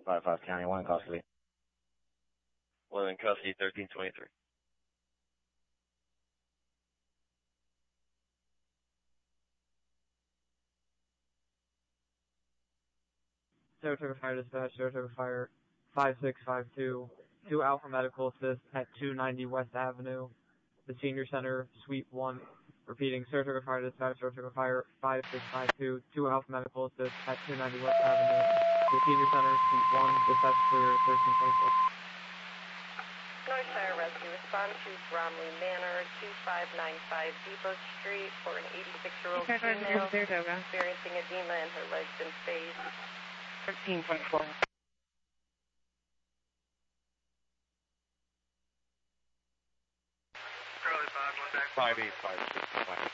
5-5 County, 1 in custody. 1 in custody, 1323. Saratoga Fire Dispatch, Saratoga Fire 5652, 2 Alpha Medical Assist at 290 West Avenue, the Senior Center, Suite 1. Repeating, Saratoga Fire Dispatch, Saratoga Fire 5652, 2 Alpha Medical Assist at 290 West Avenue, the Senior Center, Suite 1. Dispatch clear, 1324. Northshire Rescue, respond to Bromley Manor, 2595 Depot Street for an 86-year-old female experiencing edema in her legs and face. 1324. Charlie 5, 1 back. 58565.